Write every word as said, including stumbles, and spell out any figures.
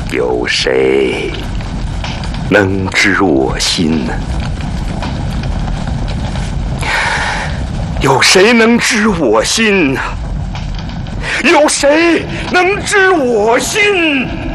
有谁能知我心呢？有谁能知我心呢？有谁能知我心？